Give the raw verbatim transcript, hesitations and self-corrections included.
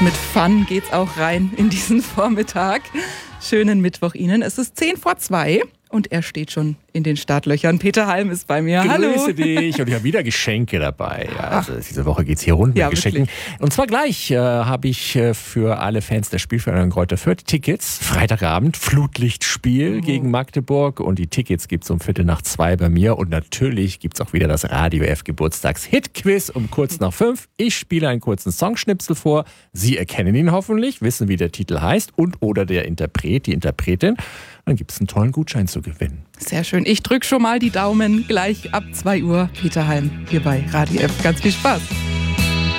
Und mit Fun geht's auch rein in diesen Vormittag. Schönen Mittwoch Ihnen. Es ist zehn vor zwei und er steht schon in den Startlöchern. Peter Halm ist bei mir. Grüße Hallo. dich. Und ich habe wieder Geschenke dabei. Ja, also diese Woche geht's hier rund mit Ja, Geschenken. wirklich. Und zwar gleich äh, habe ich äh, für alle Fans der Spielvereinigung Greuther Fürth Tickets. Freitagabend Flutlichtspiel Mhm. gegen Magdeburg. Und die Tickets gibt's um Viertel nach zwei bei mir. Und natürlich gibt's auch wieder das Radio F Geburtstags-Hit-Quiz um kurz nach fünf. Ich spiele einen kurzen Songschnipsel vor. Sie erkennen ihn hoffentlich, wissen, wie der Titel heißt und oder der Interpret, die Interpretin. Dann gibt's einen tollen Gutschein zu gewinnen. Sehr schön. Ich drücke schon mal die Daumen gleich ab zwei Uhr. Peter Halm hier bei Radio F. Ganz viel Spaß.